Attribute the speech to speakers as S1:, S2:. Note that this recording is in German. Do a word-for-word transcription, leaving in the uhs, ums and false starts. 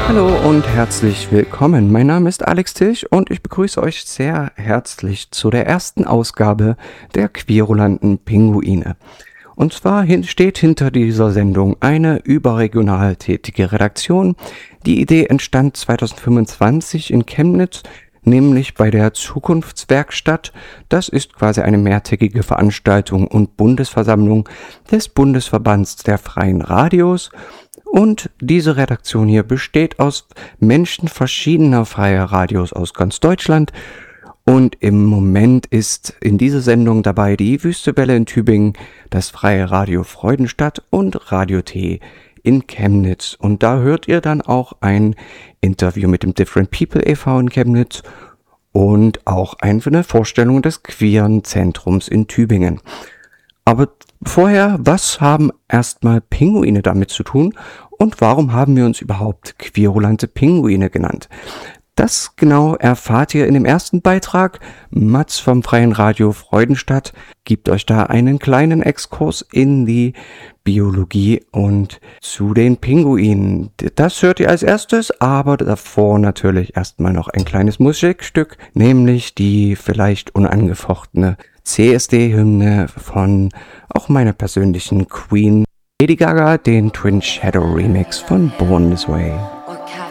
S1: Hallo und herzlich willkommen. Mein Name ist Alex Tilch und ich begrüße euch sehr herzlich zu der ersten Ausgabe der Querulanten Pinguine. Und zwar hin- steht hinter dieser Sendung eine überregional tätige Redaktion. Die Idee entstand zweitausendfünfundzwanzig in Chemnitz, nämlich bei der Zukunftswerkstatt. Das ist quasi eine mehrtägige Veranstaltung und Bundesversammlung des Bundesverbands der Freien Radios. Und diese Redaktion hier besteht aus Menschen verschiedener freier Radios aus ganz Deutschland. Und im Moment ist in dieser Sendung dabei die Wüstewelle in Tübingen, das Freie Radio Freudenstadt und Radio T in Chemnitz. Und da hört ihr dann auch ein Interview mit dem Different People e V in Chemnitz und auch eine Vorstellung des Queeren Zentrums in Tübingen. Aber vorher, was haben erstmal Pinguine damit zu tun und warum haben wir uns überhaupt Querulante Pinguine genannt? Das genau erfahrt ihr in dem ersten Beitrag. Mats vom Freien Radio Freudenstadt gibt euch da einen kleinen Exkurs in die Biologie und zu den Pinguinen. Das hört ihr als erstes, aber davor natürlich erstmal noch ein kleines Musikstück, nämlich die vielleicht unangefochtene C S D-Hymne von auch meiner persönlichen Queen Lady Gaga, den Twin Shadow Remix von Born This Way.